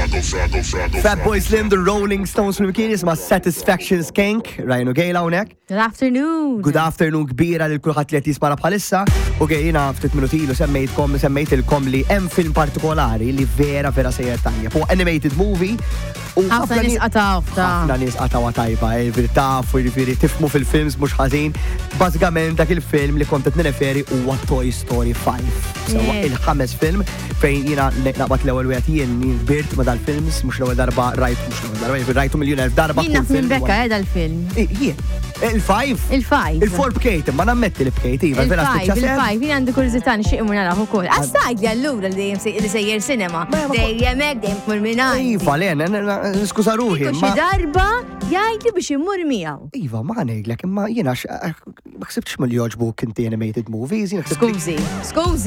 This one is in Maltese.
Fatboy Slim, The Rolling Stones fil-mkien jisma Satisfaction Skank, Rajnu Gejla unek. Good afternoon. Good afternoon kbira li kulħadd li qed jismara bħalissa u gejjina ftit minuti ilu semmejtilkom li hemm film partikolari li vera sejjer tajjeb. U animated movie u ħafna nies qataw ħafna nies qataw tajba, tafu jiġifieri tifhmu fil-films mhux ħażin. Bażikament dak il-film li kont qed nirreferi huwa Toy Story 5. Sewwa il-ħames film fejn jiena naqbad l-ewwel wieħed jien kbirt ma' dal-films mhux l-ewwel darba rajtu miljun elf darba. Jien naf minn bekka dal-film. Jien. Il-5? Il-5. Il-4 b'Kate, ma nammetti li b'Kate, iva, vera Il-5, jien għandi kuriżità nixtieq imur naraw ukoll. Għastajt li allura li sejjer sinema. Dejjem hekk, dejjem tmur minn Iva, len, skuża ruħi. Xi darba jgħidli biex immur miegħu. Iva, ma ngħidlek, imma jiena ma ħsibtx mill-joġbu kinti animated movies. Skużi.